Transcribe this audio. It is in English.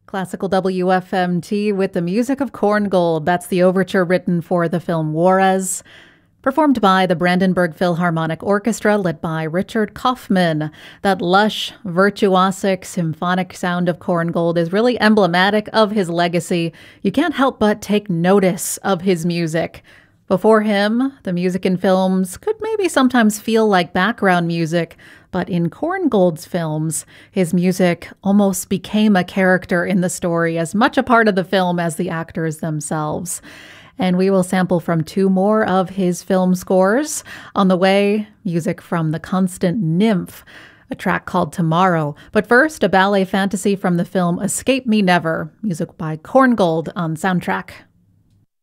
Classical WFMT with the music of Korngold. That's the overture written for the film Juarez, performed by the Brandenburg Philharmonic Orchestra, led by Richard Kaufman. That lush, virtuosic, symphonic sound of Korngold is really emblematic of his legacy. You can't help but take notice of his music. Before him, the music in films could maybe sometimes feel like background music, but in Korngold's films, his music almost became a character in the story, as much a part of the film as the actors themselves. And we will sample from two more of his film scores. On the way, music from The Constant Nymph, a track called Tomorrow. But first, a ballet fantasy from the film Escape Me Never, music by Korngold on Soundtrack.